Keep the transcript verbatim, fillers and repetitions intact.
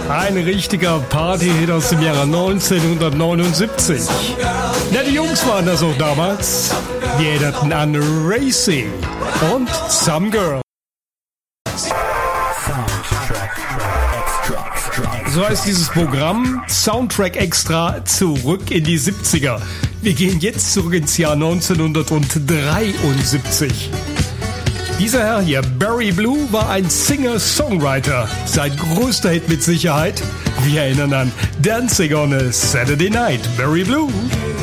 Ein richtiger Party-Hit aus dem Jahre neunzehnhundertneunundsiebzig. Ja, die Jungs waren das auch damals. Die erinnerten an Racing und Some Girl. So heißt dieses Programm, Soundtrack Extra, zurück in die siebziger. Wir gehen jetzt zurück ins Jahr neunzehnhundertdreiundsiebzig. Dieser Herr hier, Barry Blue, war ein Singer-Songwriter. Sein größter Hit mit Sicherheit. Wir erinnern an Dancing on a Saturday Night, Barry Blue.